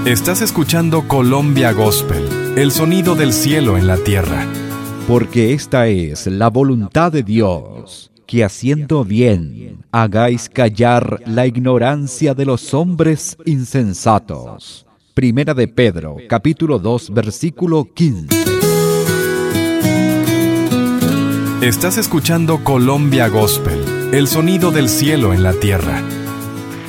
Estás escuchando Colombia Gospel, el sonido del cielo en la tierra. Porque esta es la voluntad de Dios, que haciendo bien hagáis callar la ignorancia de los hombres insensatos. Primera de Pedro, capítulo 2, versículo 15. Estás escuchando Colombia Gospel, el sonido del cielo en la tierra.